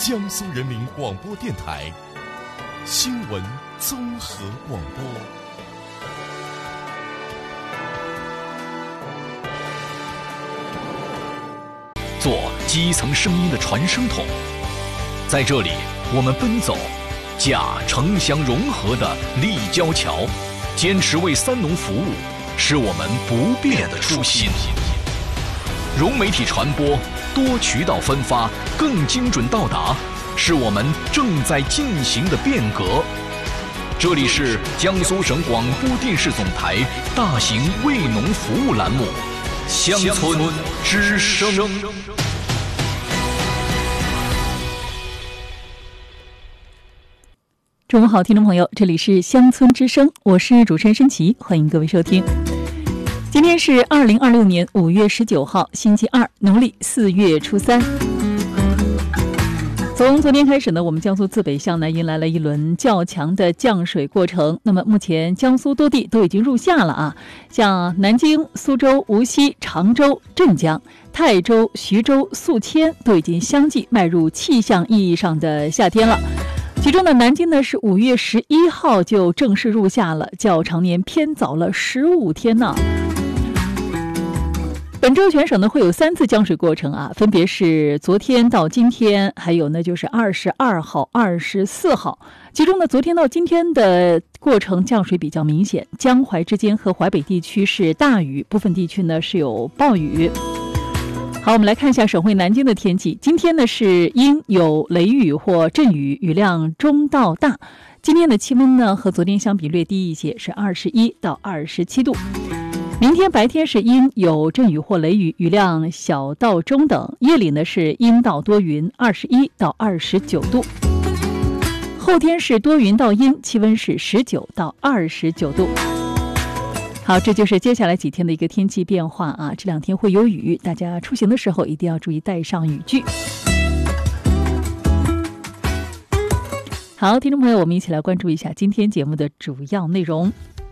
江苏人民广播电台新闻综合广播。 做基层声音的传声筒，在这里我们奔走架城乡融合的立交桥，坚持为三农服务，是我们不变的初心。融媒体传播，多渠道分发，更精准到达，是我们正在进行的变革。这里是江苏省广播电视总台大型为农服务栏目《乡村之声》。 中午好，听众朋友，这里是乡村之声，我是主持人申琪，欢迎各位收听。今天是2026年5月19号，星期二，农历4月初3。从昨天开始呢，我们江苏自北向南迎来了一轮较强的降水过程。那么目前江苏多地都已经入夏了啊，像南京、苏州、无锡、常州、镇江、泰州、徐州、宿迁都已经相继迈入气象意义上的夏天了。其中呢，南京呢是5月11号就正式入夏了，较常年偏早了15天呢。本周全省呢会有3次降水过程啊，分别是昨天到今天，还有呢就是22号、24号。其中呢，昨天到今天的过程降水比较明显，江淮之间和淮北地区是大雨，部分地区呢是有暴雨。好，我们来看一下省会南京的天气。今天呢是阴有雷雨或阵雨，雨量中到大。今天的气温呢和昨天相比略低一些，是21到27度。明天白天是阴有阵雨或雷雨，雨量小到中等。夜里呢是阴到多云，21到29度。后天是多云到阴，气温是19到29度。好，这就是接下来几天的一个天气变化啊，这2天会有雨，大家出行的时候一定要注意带上雨具。好，听众朋友，我们一起来关注一下今天节目的主要内容。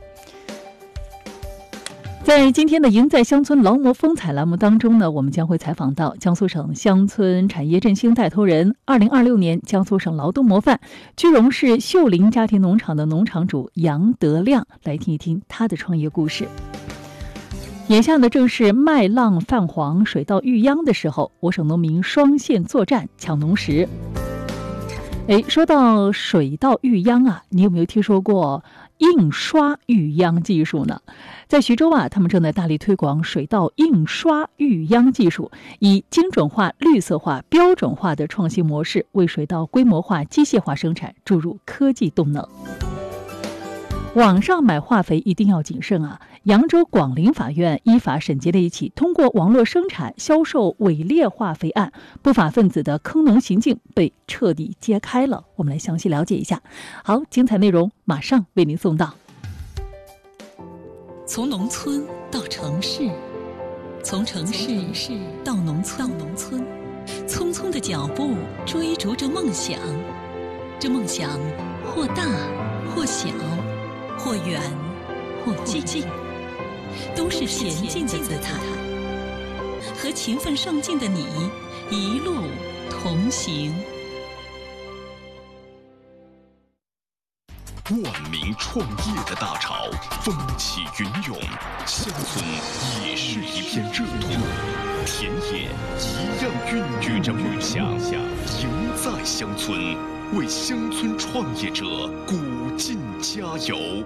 在今天的赢在乡村劳模风采栏目当中呢，我们将会采访到江苏省乡村产业振兴带头人，2026年江苏省劳动模范，句容市秀林家庭农场的农场主杨德亮，来听一听他的创业故事。眼下呢正是麦浪泛黄、水稻育秧的时候，我省农民双线作战抢农时。说到水稻育秧啊，你有没有听说过印刷育秧技术呢？在徐州啊，他们正在大力推广水稻印刷育秧技术，以精准化、绿色化、标准化的创新模式，为水稻规模化、机械化生产注入科技动能。网上买化肥一定要谨慎啊！扬州广陵法院依法审结了一起通过网络生产、销售伪劣化肥案，不法分子的坑农行径被彻底揭开了。我们来详细了解一下。好，精彩内容马上为您送到。 从农村到城市，从城市到农村，匆匆的脚步追逐着梦想，这梦想或大或小，或远或近，都是前进的姿态。和勤奋上进的你一路同行。 万民创业的大潮风起云涌，乡村也是一片热土，田野一样孕育着梦想。赢在乡村，为乡村创业者鼓劲加油。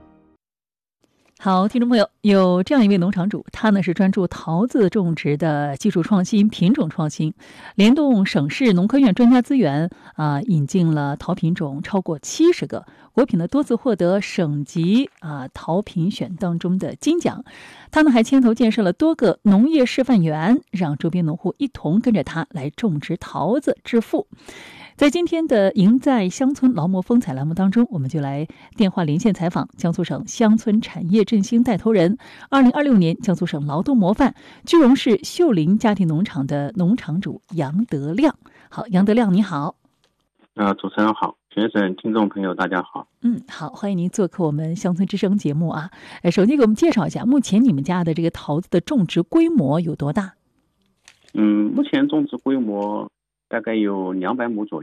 好，听众朋友，有这样一位农场主，他呢是专注桃子种植的技术创新、品种创新，联动省市农科院专家资源引进了桃品种超过70个，果品呢多次获得省级桃品选当中的金奖。他呢还牵头建设了多个农业示范园，让周边农户一同跟着他来种植桃子致富。在今天的赢在乡村劳模风采栏目当中，我们就来电话连线采访江苏省乡村产业振兴带头人，2026年江苏省劳动模范，句容市秀林家庭农场的农场主杨德亮。好，杨德亮你好。 主持人好，全省听众朋友大家好。 好，欢迎您做客我们乡村之声节目啊。首先给我们介绍一下，目前你们家的这个桃子的种植规模有多大？ 目前种植规模大概有200亩左右。